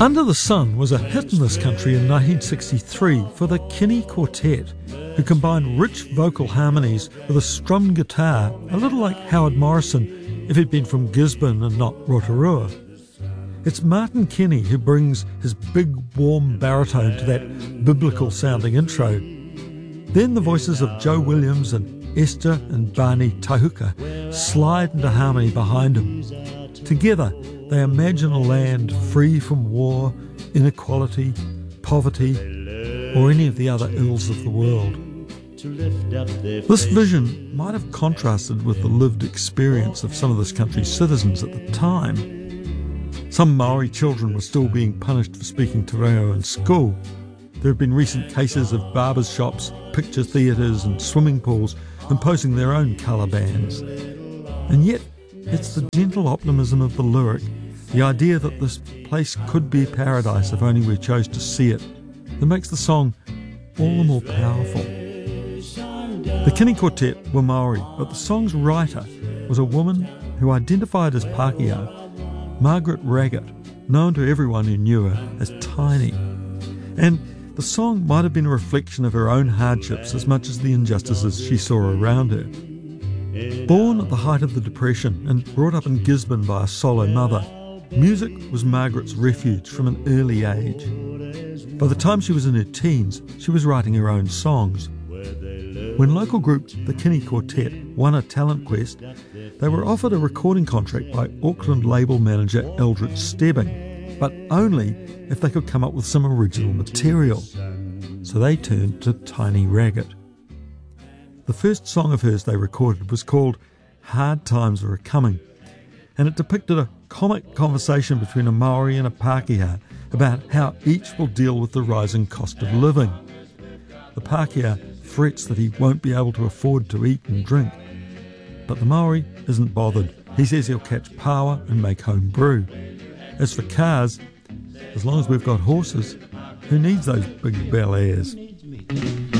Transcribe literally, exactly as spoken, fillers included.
Under the Sun was a hit in this country in nineteen sixty-three for the Kinney Quartet, who combined rich vocal harmonies with a strummed guitar, a little like Howard Morrison if he'd been from Gisborne and not Rotorua. It's Martin Kenny who brings his big, warm baritone to that biblical-sounding intro. Then the voices of Joe Williams and Esther and Barney Tahuka slide into harmony behind him. Together, they imagine a land free from war, inequality, poverty, or any of the other ills of the world. This vision might have contrasted with the lived experience of some of this country's citizens at the time. Some Maori children were still being punished for speaking te reo in school. There have been recent cases of barbers' shops, picture theatres and swimming pools imposing their own colour bans. And yet, it's the gentle optimism of the lyric, the idea that this place could be paradise if only we chose to see it, that makes the song all the more powerful. The Kinney Quartet were Maori, but the song's writer was a woman who identified as Pākehā, Margaret Raggett, known to everyone who knew her as Tiny. And the song might have been a reflection of her own hardships as much as the injustices she saw around her. Born at the height of the Depression and brought up in Gisborne by a solo mother, music was Margaret's refuge from an early age. By the time she was in her teens, she was writing her own songs. When local group the Kinney Quartet won a talent quest, they were offered a recording contract by Auckland label manager Eldritch Stebbing, but only if they could come up with some original material. So they turned to Tiny Raggett. The first song of hers they recorded was called Hard Times Are A-Coming, and it depicted a comic conversation between a Maori and a Pākehā about how each will deal with the rising cost of living. The Pākehā frets that he won't be able to afford to eat and drink, but the Maori isn't bothered. He says he'll catch paua and make home brew. As for cars, as long as we've got horses, who needs those big Bel Airs?